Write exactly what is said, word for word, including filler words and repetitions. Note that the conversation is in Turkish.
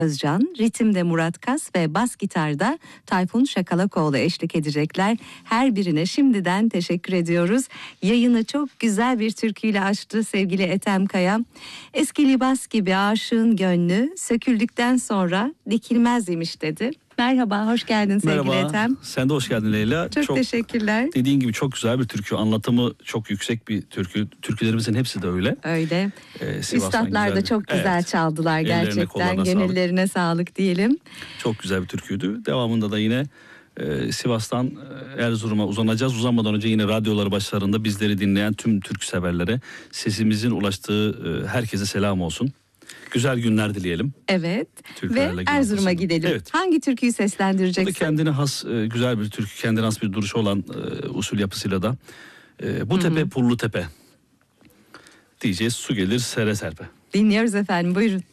Özcan, ritimde Murat Kas ve bas gitarda Tayfun Şakalakoğlu eşlik edecekler. Her birine şimdiden teşekkür ediyoruz. Yayını çok güzel bir türküyle açtı sevgili Ethem Kaya. Eski libas gibi aşığın gönlü söküldükten sonra dikilmez imiş dedi. Merhaba, hoş geldin sevgili Merhaba, Ethem. sen de hoş geldin Leyla. Çok, çok teşekkürler. Dediğin gibi çok güzel bir türkü, anlatımı çok yüksek bir türkü. Türkülerimizin hepsi de öyle. Öyle. Ee, Üstadlar da çok güzel evet. çaldılar Ellerine, gerçekten. Gönüllerine sağlık. sağlık diyelim. Çok güzel bir türküydü. Devamında da yine e, Sivas'tan Erzurum'a uzanacağız. Uzanmadan önce yine radyoları başlarında bizleri dinleyen tüm türkü severlere, sesimizin ulaştığı e, herkese selam olsun. Güzel günler dileyelim. Evet. Ve Erzurum'a gidelim. Evet. Hangi türküyü seslendireceksin? Bu da kendine has e, güzel bir türkü, kendine has bir duruşu olan e, usul yapısıyla da e, bu tepe Hı-hı. pullu tepe diyeceğiz. Su gelir sere serpe. Dinliyoruz efendim, buyurun.